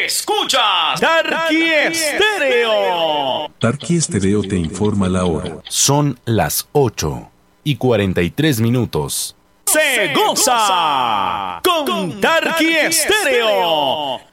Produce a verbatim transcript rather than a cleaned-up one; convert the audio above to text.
Escuchas Tarqui Estéreo. Tarqui Estéreo te informa la hora. Son las ocho y cuarenta y tres minutos. Se goza con Tarqui Estéreo.